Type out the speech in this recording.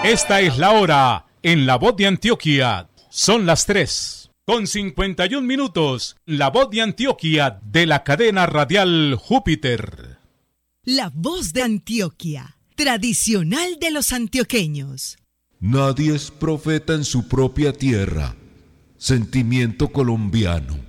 Esta es la hora en La Voz de Antioquia. Son las 3:51. La Voz de Antioquia de la cadena radial Júpiter. La Voz de Antioquia, tradicional de los antioqueños. Nadie es profeta en su propia tierra. Sentimiento colombiano.